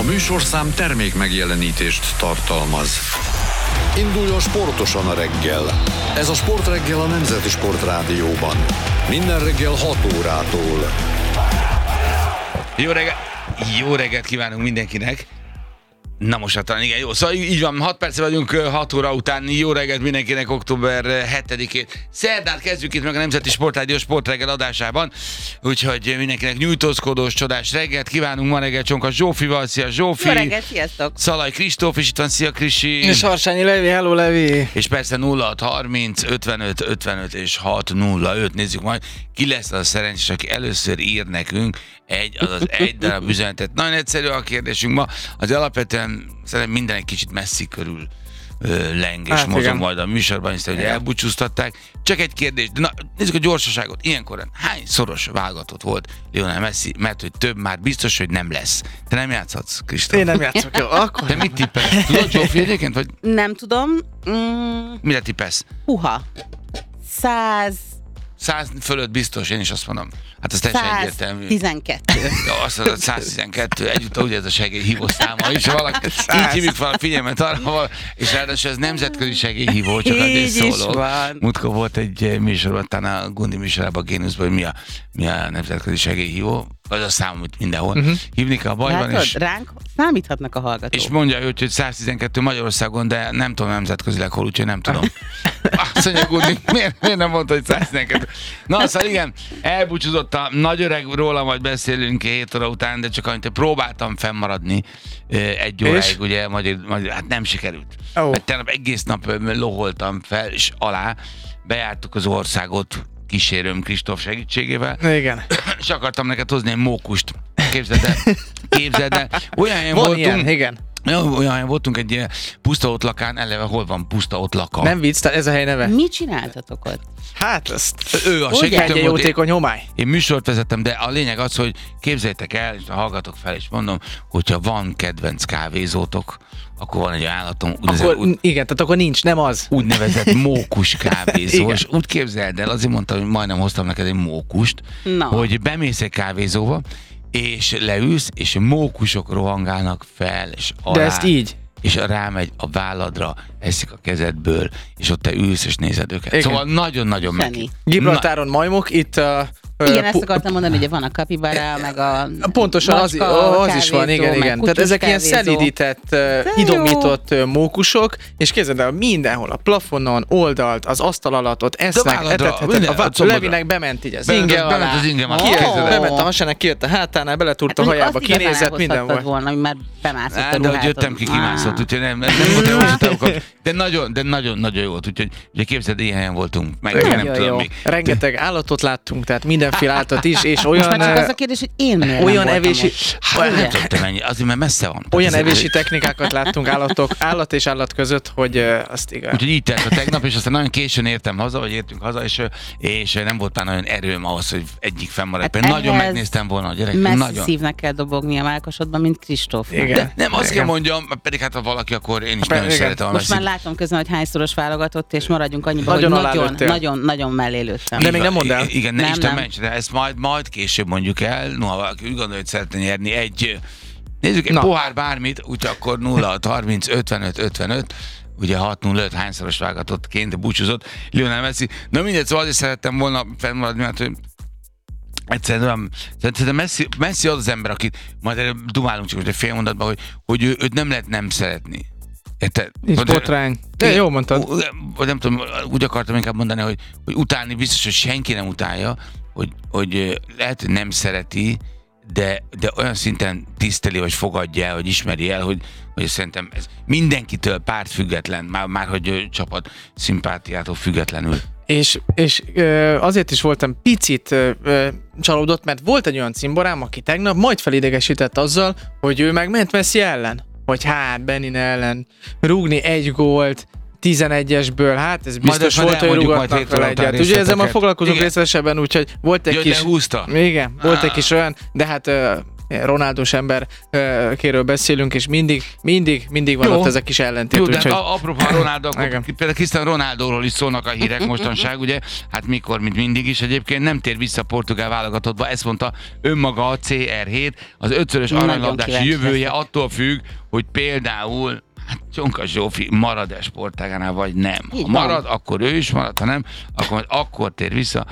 műsorszám termék megjelenítést tartalmaz. Induljon sportosan a reggel. Ez a Sportreggel a Nemzeti Sportrádióban. Minden reggel 6 órától. Jó reggelt kívánunk mindenkinek. Na most hát talán igen, jó. Szóval így van, 6 perce vagyunk 6 óra után. Jó reggelt mindenkinek október 7-én. Szerdán kezdjük itt meg a Nemzeti Sportrádió Sportreggel adásában. Úgyhogy mindenkinek nyújtózkodós, csodás reggelt kívánunk. Ma reggel Csonkas Zsófival. Szia Zsófi! Jó reggelt, sziasztok! Szalai Kristóf is itt van. Szia Krisi! És Harsányi Levi, hello Levi! És persze 0630 55 55 és 605. Nézzük majd, ki lesz az a szerencsés, aki először ír nekünk egy darab üzenetet. Nagyon egyszerű a kérdésünk ma. Az alapvetően szerintem minden egy kicsit messzi körül leng és mozog igen. Majd a műsorban, hiszen hogy elbúcsúztatták. Csak egy kérdés, de na, nézzük a gyorsaságot. Ilyenkor hány szoros válogatott volt Lionel Messi, mert hogy több már biztos, hogy nem lesz. Te nem játszhatsz, Kristóf? Én nem játszok, jó, akkor. Te mit tippelsz? Tudod, Zsófi, egyébként? Vagy... Nem tudom. Mire tippelsz? 100 fölött biztos, én is azt mondom. Hát ez teljesen egyértelmű. 112. Ja, azt mondod, 112. Egyúttal ugye ez a segélyhívó száma is. Valaki, így hívjuk fel a figyelmet arra, és ráadásul ez nemzetközi segélyhívó, csak azért szóló. Múltkor volt egy műsorban, talán a Gundi műsorában, a Génuszban, hogy mi a nemzetközi segélyhívó. Az a szám, amit mindenhol hívni kell a bajban. Látod, és ránk számíthatnak a hallgatók. És mondja ő, hogy 112 Magyarországon, de nem tudom nemzetközileg hol, úgyhogy nem tudom. Azt mondja Gundi, miért nem mondta, hogy 112? Na, szóval igen, elbúcsúzott a nagy öreg, róla majd beszélünk 7 óra után, de csak amit próbáltam fennmaradni egy óráig, ugye, hát nem sikerült. Mert tegnap egész nap loholtam fel és alá, bejártuk az országot, kísérőm Kristóf segítségével. Igen. És akartam neked hozni egy mókust. Képzeld el. Olyan helyen voltunk. Ilyen, igen. Olyan helyen voltunk egy puszta Ottlakán, eleve hol van puszta Ottlaka? Nem vicc, ez a hely neve. Mit csináltatok ott? Hát ezt ő a segítőm volt. Jótékony homály. Én műsort vezettem, de a lényeg az, hogy képzeljétek el, és hallgatok fel, és mondom, hogyha van kedvenc kávézótok, akkor van egy állatom. Igen, tehát akkor nincs, nem az. Úgynevezett mókus kávézó. És úgy képzeld el, azért mondtam, hogy majdnem hoztam neked egy mókust, hogy bemész egy kávézóba, és leülsz, és mókusok rohangálnak fel, és alá. De ezt így? És rámegy a válladra, eszik a kezedből, és ott te ülsz, és nézed őket. Igen. Szóval nagyon-nagyon meg. Gibraltáron majmok, itt igen, ezt akartam mondani, hogy van a kapibara, meg a pontosan az is van, igen. Tehát ezek ilyen szelídített, idomított mókusok, és képzeld el, mindenhol, a plafonon, oldalt, az asztal alatt, ott esznek, etethetek. Levinek bement így az inge alá. Bement a hasának, kijött a hátánál, beletúrt a hajába, kinézett, minden volt. Volna, hogy már bemászott a de hogy jöttem ki, kimászott, úgyhogy nem volt de nagyon-nagyon jó volt, úgyhogy képzeld, ilyen helyen voltunk. Rengeteg állatot láttunk, tehát mindenféle állatot is, és olyan... Csak az a kérdés, hogy én miért olyan evési... Nem tudtam ennyi, azért mert messze van. Olyan evési technikákat láttunk állat és állat között, hogy azt igen. Úgyhogy így telt a tegnap, és aztán nagyon későn értünk haza, és nem volt már nagyon erőm ahhoz, hogy egyik fennmaradt. Hát nagyon megnéztem volna a gyerek. Messzi szívnek kell dobogni a Málkosodban, mint Kristófnak. Nem, azt kell mondjam, pedig hát ha valaki, akkor én is nagyon szeretem a Messi. Most már látom közben, hogy hányszoros válogatott, és maradjunk annyiban, hogy nagyon mellélőttem. De még nem mondd el. Igen, ne Isten ments, de ezt majd később mondjuk el. No, ha valaki úgy gondolja, hogy szeretne nyerni egy pohár bármit, úgyhogy akkor 0-30, 55, ugye 6-0-5 hányszoros válogatottként búcsúzott Lionel Messi. Na mindegy, szóval azért szerettem volna fennmaradni, mert hogy egyszerűen Messi az ember, akit majd dumálunk csak egy fél mondatban, hogy őt nem lehet nem szeretni. Nincs botrány. De jól mondtad. Nem tudom, úgy akartam inkább mondani, hogy utálni biztos, hogy senki nem utálja, hogy lehet, hogy nem szereti, de olyan szinten tiszteli, vagy fogadja el, vagy ismeri el, hogy szerintem ez mindenkitől párt független, már hogy csapat szimpátiától függetlenül. És azért is voltam picit csalódott, mert volt egy olyan cimborám, aki tegnap majd felidegesített azzal, hogy ő megment Messi ellen. Hogy Benin ellen rúgni egy gólt 11-esből, hát ez biztos volt, hogy rúgatnak fel egyet. Ugye ezzel már foglalkozunk részletesebben, úgyhogy volt egy kis... Lehúzta? Igen, volt egy kis olyan, de hát Ronaldós emberkéről beszélünk, és mindig van ott ez a kis ellentét. Jó, de úgyhogy... apropó Ronaldo, például Cristiano Ronaldóról is szólnak a hírek mostanság, ugye? Hát mikor, mint mindig is egyébként nem tér vissza a portugál válogatottba, ezt mondta önmaga a CR7, az 5-szörös aranylabdás jövője attól függ, hogy például Csonka Zsófi marad-e sportágánál, vagy nem. Ha marad, akkor ő is marad, ha nem, akkor tér vissza,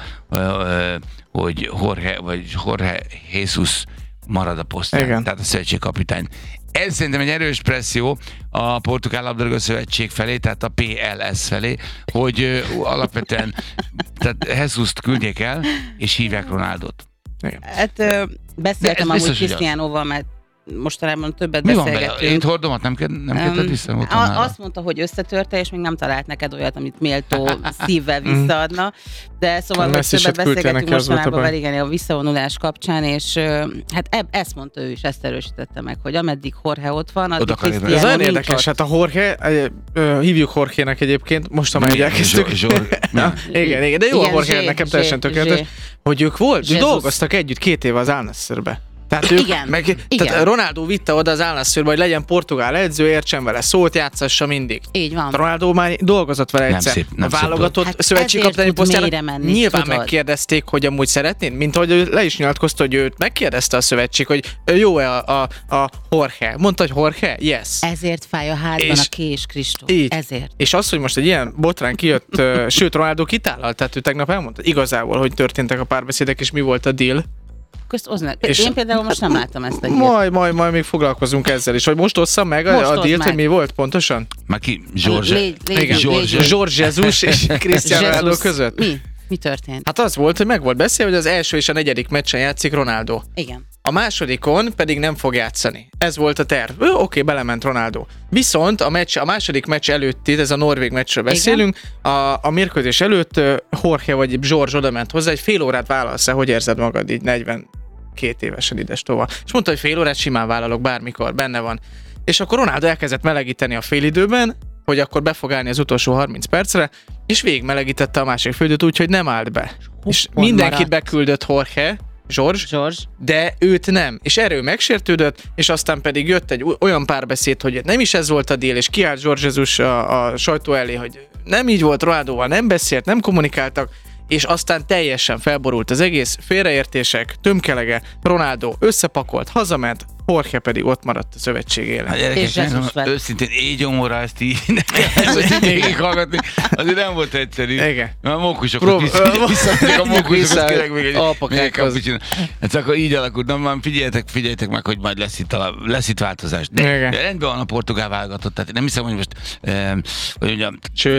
hogy Jorge Jesus marad a posztján, tehát a szövetségkapitány. Ez szerintem egy erős presszió a Portugál Labdarúgó Szövetség felé, tehát a PLS felé, hogy alapvetően tehát Jesus-t küldjék el, és hívják Ronaldot. Hát beszéltem amúgy Cristianóval, mert mostanában többet beszélgetünk. Én hordomat nem kérted vissza? Azt mondta, hogy összetörte, és még nem talált neked olyat, amit méltó szívvel visszaadna. De szóval hogy többet beszélgetünk mostanában igen, a visszavonulás kapcsán, és hát ezt mondta ő is, ezt erősítette meg, hogy ameddig Jorge ott van, addig Cristiano ez nagyon érdekes, hát a Jorge, hívjuk Jorge-nek egyébként, most már elkezdtük. Igen, de jó a Jorge, nekem teljesen tökéletes, hogy ők dolgoztak együtt 2 éve az Al Nassrbe. Tehát, tehát Ronaldo vitte oda az Al Nassrba, hogy legyen portugál edző, értsen vele szót, játszassa mindig. Így van. Ronaldo már dolgozott vele egyszer. A válogatott szövetségkapitányi posztjára nyilván megkérdezték, hogy amúgy szeretnéd, mint ahogy ő le is nyilatkozta, hogy őt megkérdezte a szövetség, hogy jó-e a Jorge. Mondta, hogy Jorge, yes. Ezért fáj a hátban a kés, Kristóf. Ezért. És az, hogy most egy ilyen botrán kijött, sőt Ronaldo kitállalt, tehát ő tegnap elmondta igazából, hogy történtek a párbeszédek, és mi volt a deal. Én például most nem láttam ezt a hírt. Majd még foglalkozunk ezzel is. Vagy most osszam meg a dílt, hogy mi volt pontosan? Már ki? George Jesus és Cristiano Ronaldo között. Mi történt? Hát az volt, hogy meg volt beszélve, hogy az első és a 4. meccsen játszik Ronaldo. Igen. A másodikon pedig nem fog játszani. Ez volt a terv. Oké, belement Ronaldo. Viszont a második meccs előtt, ez a norvég meccsről beszélünk, a mérkőzés előtt Jorge vagy George odament hozzá, egy fél órát válasz, hogy érzed magad így 42 évesen idestova. És mondta, hogy fél órát simán vállalok bármikor, benne van. És akkor Ronaldo elkezdett melegíteni a félidőben, hogy akkor be fog állni az utolsó 30 percre, és végigmelegítette a másik félidőt úgy, hogy nem állt be. És mindenkit beküldött George, de őt nem. És erről megsértődött, és aztán pedig jött egy olyan párbeszéd, hogy nem is ez volt a deal, és kiállt Jorge Jesus a sajtó elé, hogy nem így volt Ronaldóval, nem beszélt, nem kommunikáltak, és aztán teljesen felborult az egész, félreértések, tömkelege, Ronaldo összepakolt, hazament, Jorge pedig ott maradt a szövetség élen. És őszintén égyomorra ezt így végighallgatni, azért nem volt egyszerű. Igen. A mókusokat visszaadjuk a mókusokat, kérek még egy cappuccino. Hát akkor így alakult, na már figyeljetek meg, hogy majd lesz itt változás. De rendben van a portugál válogatott, tehát nem hiszem, hogy most, hogy mondjam,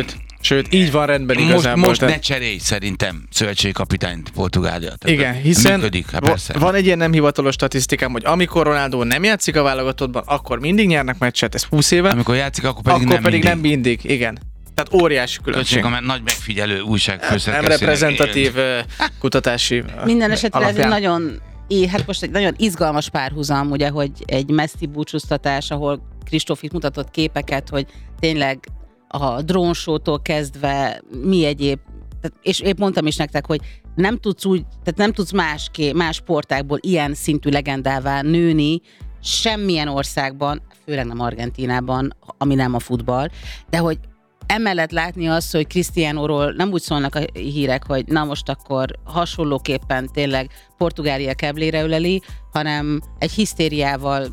Sőt, így van rendben igazából. Most ne cserélj szerintem szövetségkapitányt Portugália. Igen, hiszen működik, van egy ilyen nem hivatalos statisztikám, hogy amikor Ronaldo nem játszik a válogatottban, akkor mindig nyernek meccset, ez 20 éve. Amikor játszik, akkor pedig nem mindig. Igen. Tehát óriási különbség. Nagy megfigyelő újságfőszerkesztő. Nem reprezentatív kutatási minden esetre ez egy nagyon... Hát most egy nagyon izgalmas párhuzam, ugye, hogy egy Messi búcsúztatás, ahol Kristóf itt mutatott képeket, hogy tényleg a drónsótól kezdve mi egyéb, és épp mondtam is nektek, hogy nem tudsz más sportákból ilyen szintű legendává nőni semmilyen országban, főleg nem Argentínában, ami nem a futball, de hogy emellett látni azt, hogy Cristianóról nem úgy szólnak a hírek, hogy na most akkor hasonlóképpen tényleg Portugália keblére öleli, hanem egy hisztériával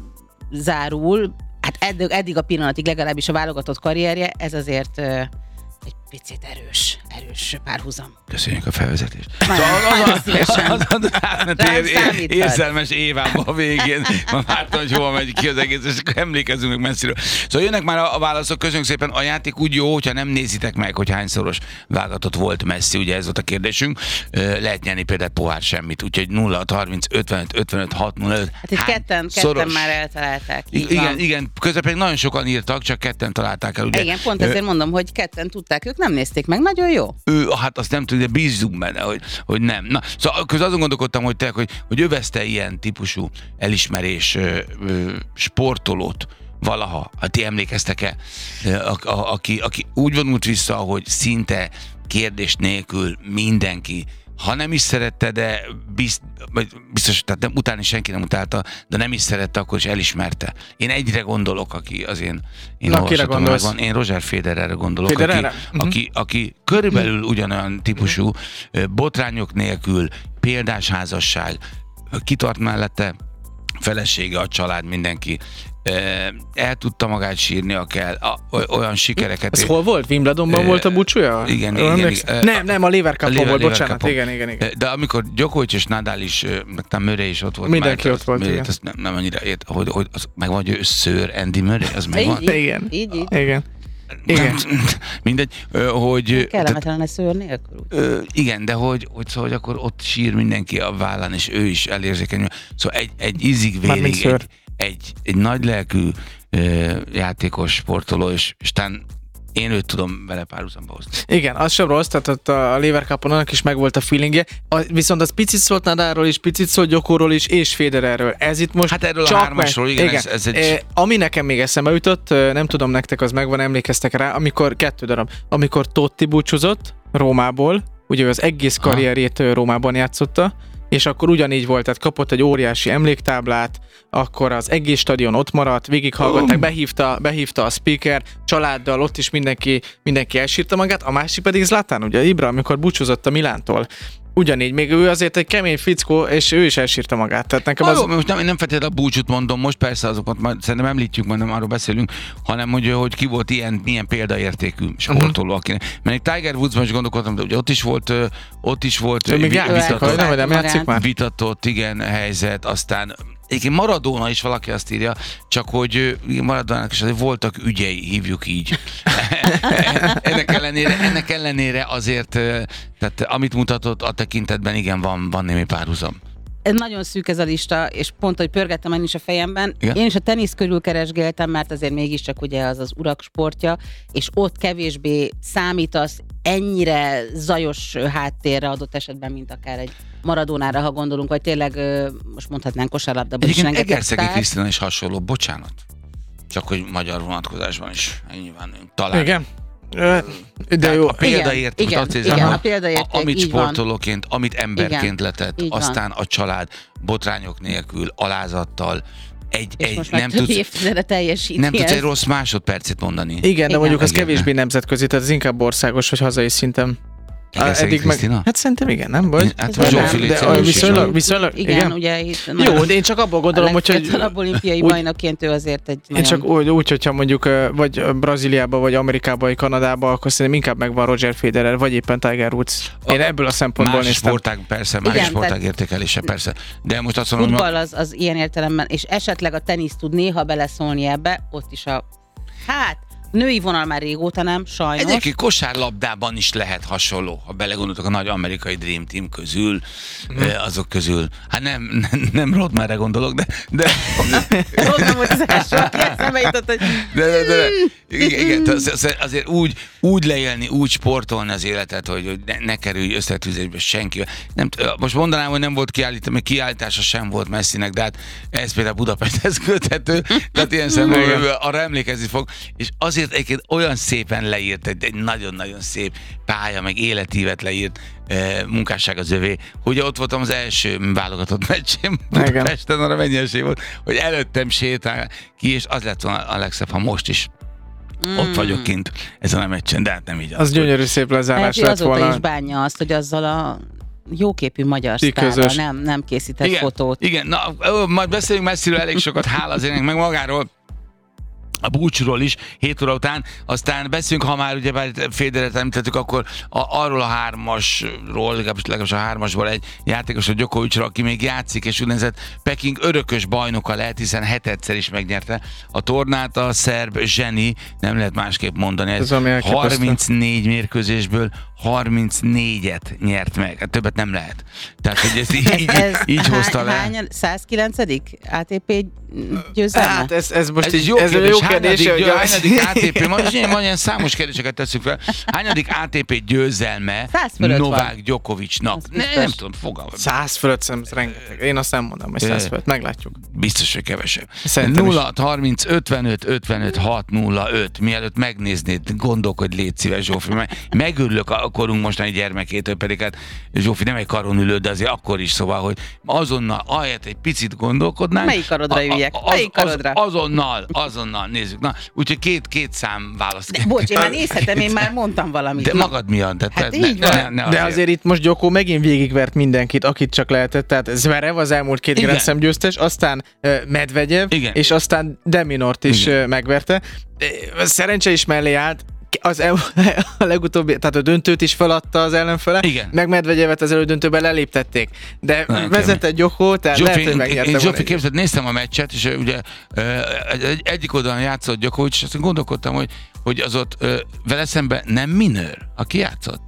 zárul. Hát eddig a pillanatig legalábbis a válogatott karrierje, ez azért egy picit erős párhuzam. Köszönjük a felvezetést. Érzelmes Évába a végén. Már vártam, hogy hova megy ki az egész, és akkor emlékezzünk meg messziről. Szóval jönnek már a válaszok, köszönjük szépen. A játék úgy jó, hogyha nem nézitek meg, hogy hányszoros válogatott volt Messi, ugye ez volt a kérdésünk. Lehet nyerni például pohár semmit, úgyhogy 0-30, 55, 6-0. Hát itt ketten már eltalálták. Igen, közben nagyon sokan írtak, csak ketten találták el. Ugye? Igen, pont ezért mondom, hogy ketten tudták, ők nem nézték meg, nagyon jó. Hát azt nem tudja, de bízzunk benne, hogy nem. Na, szóval közben azon gondolkodtam, hogy övezte ilyen típusú elismerés sportolót valaha, ti emlékeztek-e, aki úgy vonult vissza, hogy szinte kérdés nélkül mindenki ha nem is szerette, de biztos, tehát nem, utána senki nem utálta, de nem is szerette, akkor is elismerte. Én egyre gondolok, aki az én olvasatom megvan. Én Roger Federerre gondolok, aki körülbelül ugyanolyan típusú, botrányok nélkül, példás házasság, kitart mellette, felesége, a család, mindenki. El tudta magát sírnia kell, olyan sikereket. Ez hol volt? Wimbledonban volt a búcsúja? Igen. Nem, a Lever Cup-on volt, bocsánat. Igen. De amikor Djokovic és Nadal is, meg Murray is ott volt. Mindenki ott volt, igen. Nem annyira ért, hogy az megvan, hogy ő Sir Andy Murray, az megvan. Igen. Mindegy, hogy... Kellemetlen ez szőr nélkül. Igen, de hogy akkor ott sír mindenki a vállán, és ő is elérzékenyül. Szóval egy ízig-vérig, egy nagy lelkű játékos, sportoló, és talán én őt tudom vele párhuzamba hozni. Igen, az sem rossz, tehát a Lever Cup-on annak is megvolt a feelingje, viszont az picit szólt Nadalról is, picit szólt Djokovicsról is, és Federerről. Ez itt most hát erről a hármasról, igen. Ez egy... Ami nekem még eszembe jutott, nem tudom, nektek az megvan, emlékeztek rá, amikor Totti búcsúzott Rómából, ugye az egész karrierjét Rómában játszotta, és akkor ugyanígy volt, tehát kapott egy óriási emléktáblát, akkor az egész stadion ott maradt, végighallgatták, behívta a speaker, családdal, ott is mindenki elsírta magát, a másik pedig Zlatan, ugye Ibra, amikor búcsúzott a Milántól. Ugyanígy, még ő azért egy kemény fickó, és ő is elsírta magát. Tehát nekem az... Most nem feltétlenül a búcsút mondom, most persze azokat majd szerintem említjük, majd nem arról beszélünk, hanem hogy ki volt milyen példaértékű sportoló, akinek. Mert egy Tiger Woodsban is gondolkodtam, de ugye ott is volt vitatott, igen, helyzet, aztán egyébként Maradona is, valaki azt írja, csak hogy Maradónának is voltak ügyei, hívjuk így. ennek ellenére azért, tehát amit mutatott a tekintetben, igen, van némi párhuzam. Nagyon szűk ez a lista, és pont, hogy pörgettem én is a fejemben. Igen? Én is a tenisz körül keresgéltem, mert azért mégiscsak ugye az urak sportja, és ott kevésbé számítasz ennyire zajos háttérre adott esetben, mint akár egy Maradónára, ha gondolunk, vagy tényleg most mondhatnánk kosárlabdában is rengeteg Egerszegi Krisztina is hasonló, bocsánat. Csak hogy magyar vonatkozásban is nyilván talán. Igen. De jó. A példaérték, igen, a példaérték, amit sportolóként, amit emberként letett, aztán a család botrányok nélkül, alázattal, nem tudsz egy rossz másodpercet mondani. Igen, de mondjuk az kevésbé nemzetközi, tehát ez inkább országos, vagy hazai szinten. Eddig meg... Hát szerintem igen, nem? Vagy? Viszonylag, igen, ugye itt... Jó, de én csak abból gondolom, hogy... A olimpiai bajnokként ő azért egy én csak úgy, hogyha mondjuk vagy Brazíliába, vagy Amerikába, vagy Kanadába, akkor szerintem inkább megvan Roger Federer, vagy éppen Tiger Woods. Én ebből a szempontból néztem. Más sportág értékelése, persze. De most azt mondom, futball az ilyen értelemben, és esetleg a tenisz tud néha beleszólni ebbe, ott is női vonal már régóta nem, sajnos. Egyébként kosárlabdában is lehet hasonló, ha belegondoltok a nagy amerikai Dream Team közül, azok közül. Hát nem Rodmanre gondolok, de... Rodman volt az első, aki eszembe jutott, hogy... Igen, azért úgy leélni, úgy sportolni az életet, hogy ne kerülj összetűzésbe senki. Most mondanám, hogy nem volt kiállítás, mert kiállítása sem volt Messinek, de hát ez például Budapesthez köthető, tehát ilyen szemben arra emlékezni fog, és azért egyébként olyan szépen leírt, egy nagyon-nagyon szép pálya, meg életívet leírt munkásság az övé, hogy ott voltam az első válogatott meccsén Budapesten, arra mennyi esély volt, hogy előttem sétál ki, és az lett volna a legszebb, ha most is ott vagyok kint ezen a meccsen, de hát nem így. Az gyönyörű szép lezárás lett volna. Azóta is bánja azt, hogy azzal a jóképű magyar sztárral nem készített fotót. Igen, na, majd beszéljünk messziről elég sokat, hála az ének, meg magáról, a búcsúról is, 7 óra után, aztán beszélünk, ha már ugye Federert említettük, akkor arról a hármasról, legalábbis a hármasból egy játékos, a Djokovicról, aki még játszik, és úgynevezett Peking örökös bajnoka lehet, hiszen 7-szer is megnyerte a tornát, a szerb zseni, nem lehet másképp mondani, ez 34 mérkőzésből 34-et nyert meg, hát többet nem lehet. Tehát, hogy ezt így hozta le. 109. ATP győzelme? Hát ez most ez jó kérdés. Hányadik ATP, most ilyen számos kérdéseket teszünk fel. Hányadik ATP győzelme Novák Djokovicnak? Nem tudom, fogalmam. 100 fölött szerintem rengeteg. Én azt nem mondom, hogy 100 fölött. Meglátjuk. Biztos, hogy kevesebb. 0-30 55 6 0 5. Mielőtt megnéznéd, gondolkodj, légy szíves, Zsófi. Megörülök, korunk mostani gyermekétől, pedig hát Zsófi nem egy karon ülő, de azért akkor is, szóval, hogy azonnal, ahelyett egy picit gondolkodnánk. Melyik karodra üljek? Melyik karodra? Azonnal, nézzük. Na, úgyhogy két szám választ. Bocs, én már nézhetem, én már mondtam valamit. De magad miatt. Hát így van. De azért itt most Djoko megint végigvert mindenkit, akit csak lehetett. Tehát Zverev az elmúlt 2 Grand Slam győztes, aztán Medvegyev, és aztán de Minort is megverte. Szerencse is mellé állt. A legutóbbi, tehát a döntőt is feladta az ellenfele, meg Medvegyevet az elődöntőben leléptették. De vezetett Djoko, tehát Zsófi, lehet, hogy megnyerte volna. Zsófi, képzeld, néztem a meccset, és ugye egyik oldalon játszott Djokovic, és azt gondolkodtam, hogy az ott vele szemben nem Minőr, aki játszott.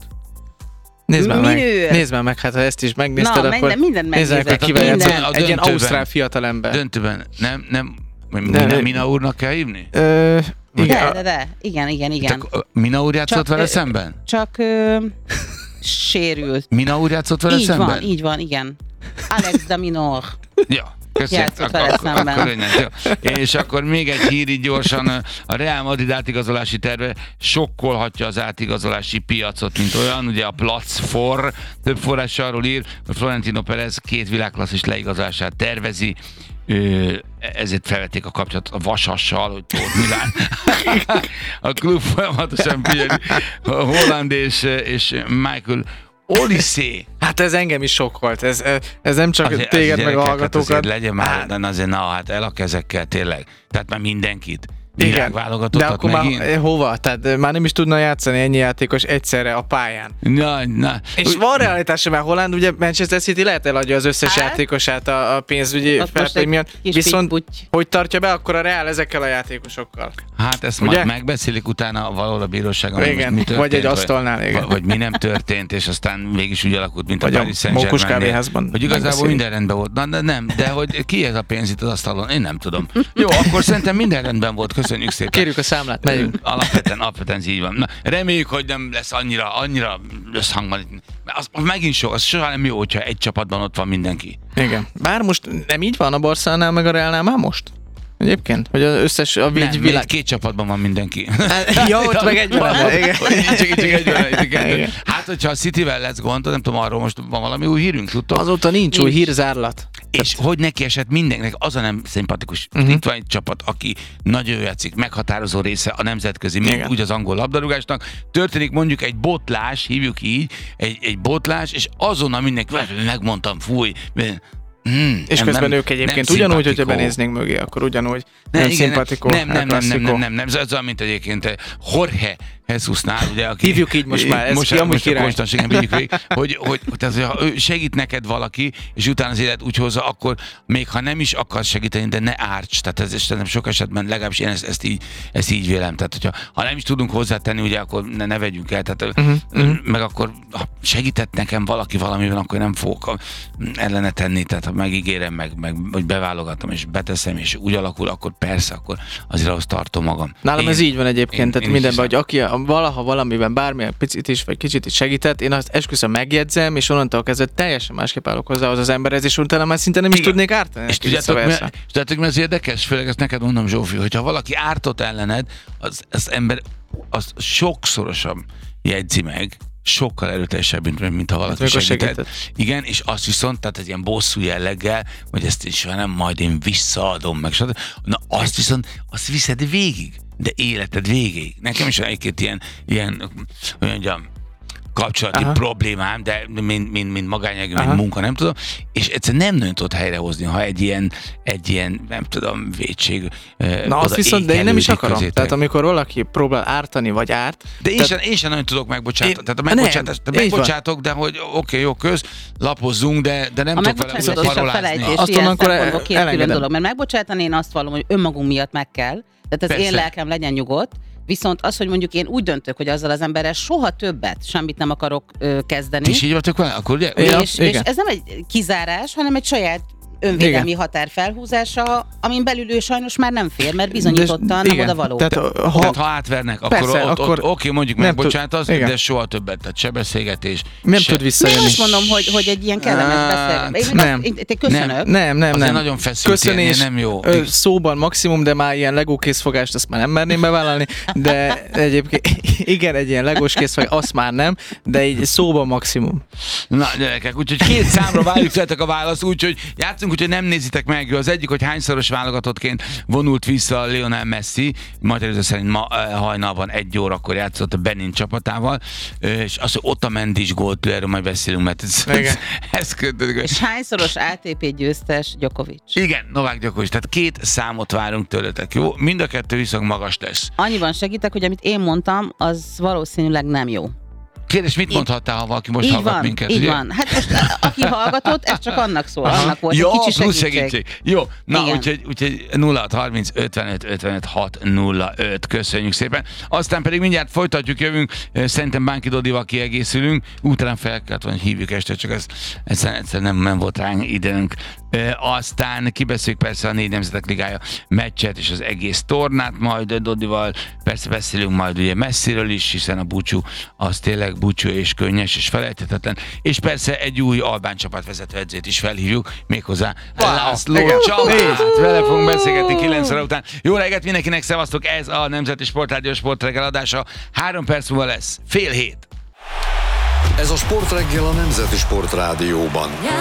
Nézd már meg, hát ha ezt is megnézted, akkor mindent nézd meg, kivel játszott. Egy ilyen ausztrál fiatalember. Döntőben nem Mina úrnak kell hívni? Igen. Mina úr játszott vele szemben? Csak sérült. Mina úr játszott vele szemben? Így van, igen. Alex de Minor. Ja. Köszönöm. És akkor még egy hír így gyorsan, a Real Madrid átigazolási terve sokkolhatja az átigazolási piacot, mint olyan, ugye a Platz4 több forrás arról ír, hogy Florentino Perez 2 világklasszis leigazolását tervezi, ezért felvették a kapcsolatot a Vasassal, hogy Tóth Milán. A klub folyamatosan figyeli a Holland és Michael Olise. Hát ez engem is sokkolt, ez nem csak azért, téged meg a hallgatókat. Azért legyen már, de azért el a kezekkel tényleg. Tehát már mindenkit. Igen, de akkor már hova? Tehát már nem is tudna játszani ennyi játékos egyszerre a pályán. Na. És van realitása, mert Holland, ugye Manchester City lehet eladja az összes játékosát a pénzügyi felpély miatt, viszont hogy tartja be akkor a Real ezekkel a játékosokkal? Hát ezt majd megbeszélik utána valahol a bíróságon. Igen, mi történt, vagy egy asztalnál, igen. Vagy mi nem történt, és aztán mégis úgy alakult, mint vagy a Paris Saint-Germainnél. Hogy igazából minden rendben volt. De hogy ki ez a pénz itt az asztalon? Én nem tudom. Jó, akkor szerintem minden rendben volt. Köszönjük szépen. Kérjük a számlát, megyünk. Alapvetően így van. Na, reméljük, hogy nem lesz annyira összhangban. Az megint az soha nem jó, hogyha egy csapatban ott van mindenki. Igen. Bár most nem így van a Barszánál meg a Realnál már most? Egyébként? Hogy az összes a világ... 2 csapatban van mindenki. Ja, ott meg egyben. Csak egyben. Hát, hogyha a Cityvel lesz gond, nem tudom, arról most van valami új hírünk, tudtok? Azóta nincs új hírzárlat. És hogy neki esett mindenkinek, az a nem szimpatikus. Itt van egy csapat, aki nagyon játszik, meghatározó része a nemzetközi, úgy az angol labdarúgásnak. Történik mondjuk egy botlás, hívjuk így, egy botlás, és azonnal mindenki, megmondtam, fúj, és közben ők egyébként ugyanúgy, hogyha benéznénk mögé, akkor ugyanúgy nem szimpatikó. Nem. Ez olyan, mint egyébként Jorge Jesusnál, ugye, aki... Hívjuk így most már, ez most a konstanségen vigyük végig, hogy tehát, ha ő segít neked valaki, és utána az élet úgy hozza, akkor még ha nem is akarsz segíteni, de ne árts. Tehát ez sok esetben, legalábbis én ezt így vélem. Tehát, ha nem is tudunk hozzátenni, ugye, akkor ne vegyünk el. Tehát, meg akkor ha segített nekem valaki valamiben, akkor nem fogok ellene tenni. Tehát ha megígérem, meg hogy beválogatom, és beteszem, és úgy alakul, akkor persze, akkor azért ahhoz tartom magam. Nálam ez így van egyébként, tehát mindenben, hogy aki valaha valamiben bármilyen picit is, vagy kicsit is segített, én azt esküszöm megjegyzem, és onnantól kezdve teljesen másképp állok hozzá az emberhez, és utána már szinte nem is tudnék ártani. És tudjátok, mi az érdekes? Főleg ezt neked mondom, Zsófi, hogyha valaki ártott ellened, az ember azt sokszorosan jegyzi meg, sokkal erőteljesebb, mint ha valaki segített. Igen, és azt viszont, tehát egy ilyen bosszú jelleggel, hogy ezt is nem, majd én visszaadom meg. Na azt viszont, azt viszed végig, de életed végig. Nekem is van egy-két ilyen hogy mondjam, kapcsolati problémám, de mint magányegő, mint munka, nem tudom, és egyszerűen nem nagyon tudod helyrehozni, ha egy ilyen nem tudom, vétség. Na azt viszont, de én nem is akarom. Közétek. Tehát amikor valaki próbál ártani, vagy árt. De én sem nagyon tudok megbocsátani. Tehát megbocsátok, de hogy oké, jó, lapozzunk, de nem tudok vele parolázni. Azt ilyen szempontból két külön dolog, mert megbocsátani én azt vallom, hogy önmagunk miatt meg kell, tehát az én lelkem legyen nyugodt. Viszont az, hogy mondjuk én úgy döntök, hogy azzal az emberrel soha többet semmit nem akarok kezdeni. És így vagytok vele? Akkor ugye? És ez nem egy kizárás, hanem egy saját önvédelmi határ felhúzása, amin belül ő sajnos már nem fér, mert bizonyítottan nem oda való. Tehát ha átvernek, akkor oké, mondjuk meg bocsánat, de soha többet, tehát se beszélgetés. Nem tud visszajönni. Én most mondom, hogy egy ilyen kellemes beszélgetés. Én köszönök. Nem. Azért nagyon feszült, köszönés, nem jó. Szóban maximum, de már ilyen Lego készfogást azt már nem merném bevállalni, de egyébként igen, egy ilyen Legos készfogás, azt már nem, de egy szóban maximum. Na gyerekek, úgyhogy 2 számra várjuk tőletek a választ, úgyhogy játszunk, úgyhogy nem nézitek meg. Az egyik, hogy hányszoros válogatottként vonult vissza Lionel Messi, magyar szerint ma hajnalban 1 órakor játszott a Benin csapatával, és az, hogy Otamendi is gólt, erről majd beszélünk, mert ez kötődik. És hányszoros ATP győztes Djokovic? Igen, Novák Djokovic, tehát 2 számot várunk tőletek, jó? Mind a 2 viszont magas lesz. Annyiban segítek, hogy amit én mondtam, az valószínűleg nem jó. Kérdés, mit mondhattál, ha valaki most hallgat minket? Így van. Hát most aki hallgatott, ez csak annak szól. Annak volt egy kicsi segítség. Jó, na úgyhogy 0630 55 55 605. Köszönjük szépen. Aztán pedig mindjárt folytatjuk, jövünk. Szerintem Bánki Dodival kiegészülünk. Utána fel kellett, hogy hívjuk este, csak ez egyszerűen nem volt ránk időnk. Aztán kibeszéljük persze a 4 Nemzetek Ligája meccset és az egész tornát, majd Dodival persze beszélünk majd ugye Messiről is, hiszen a búcsú az tényleg búcsú és könnyes és felejthetetlen, és persze egy új albán csapatvezető edzőt is felhívjuk, méghozzá László Csabát. Vele fogunk beszélgetni 9 óra után. Jó reggelt mindenkinek, szevasztok, ez a Nemzeti Sportrádió Sportreggel adása. 3 perc múlva lesz, 6:30. Ez a Sportreggel a Nemzeti Sportrádióban.